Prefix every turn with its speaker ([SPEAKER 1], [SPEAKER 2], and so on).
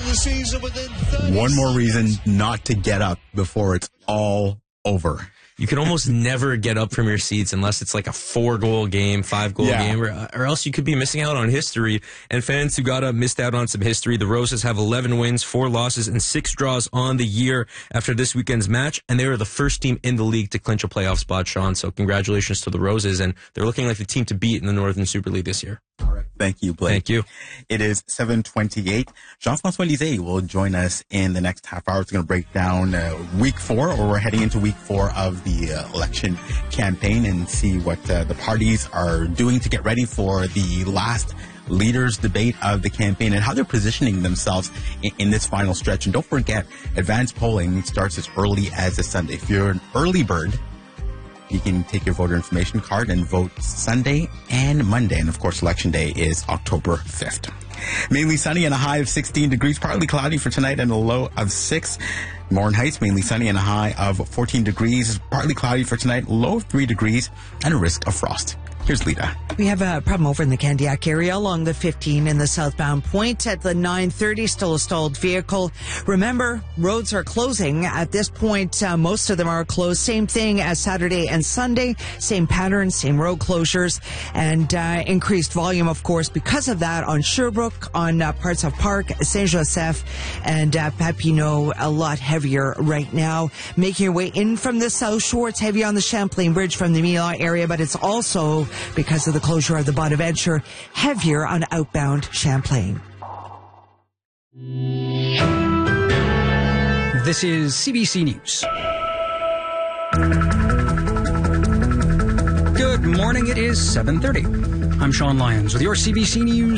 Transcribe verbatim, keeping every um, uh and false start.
[SPEAKER 1] the season within thirty
[SPEAKER 2] One more reason not to get up before it's all over.
[SPEAKER 3] You can almost never get up from your seats unless it's like a four-goal game, five-goal
[SPEAKER 2] Yeah.
[SPEAKER 3] game, or, or else you could be missing out on history. And fans who got up missed out on some history. The Roses have eleven wins, four losses, and six draws on the year after this weekend's match, and they were the first team in the league to clinch a playoff spot, Sean. So congratulations to the Roses, and they're looking like the team to beat in the Northern Super League this year.
[SPEAKER 2] All right. Thank you, Blake.
[SPEAKER 3] Thank you.
[SPEAKER 2] It is seven twenty-eight. Jean-François Lisée will join us in the next half hour. It's going to break down uh, week four, or we're heading into week four of the uh, election campaign, and see what uh, the parties are doing to get ready for the last leaders debate of the campaign and how they're positioning themselves in, in this final stretch. And don't forget, advanced polling starts as early as a Sunday. If you're an early bird, you can take your voter information card and vote Sunday and Monday. And of course, election day is October fifth. Mainly sunny and a high of sixteen degrees. Partly cloudy for tonight and a low of six. Morin Heights, mainly sunny and a high of fourteen degrees. Partly cloudy for tonight, low of three degrees and a risk of frost. Here's Lita.
[SPEAKER 4] We have a problem over in the Candiac area along the fifteen in the southbound point at the nine thirty. Still a stalled vehicle. Remember, roads are closing at this point. Uh, most of them are closed. Same thing as Saturday and Sunday. Same pattern, same road closures, and uh, increased volume, of course, because of that on Sherbrooke, on uh, parts of Park, Saint Joseph, and uh, Papineau. A lot heavier right now. Making your way in from the South Shore, it's heavy on the Champlain Bridge from the Mila area, but it's also, because of the closure of the Bonaventure, heavier on outbound Champlain.
[SPEAKER 5] This is C B C News. Good morning. It is seven thirty. I'm Sean Lyons with your C B C News.